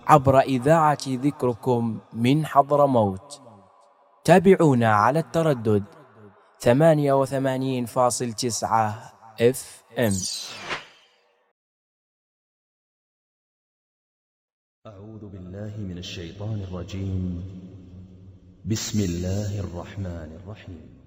عبر إذاعة ذكركم من حضرموت. تابعونا على التردد 88.9 FM. أعوذ بالله من الشيطان الرجيم. بسم الله الرحمن الرحيم.